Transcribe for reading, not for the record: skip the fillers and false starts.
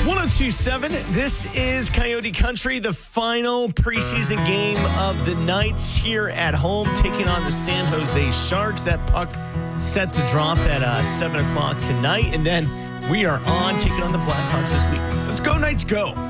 1027. This is Coyote Country, the final preseason game of the Knights here at home, taking on the San Jose Sharks. That puck set to drop at 7 o'clock tonight, and then we are on taking on the Blackhawks this week. Let's go, Knights, go.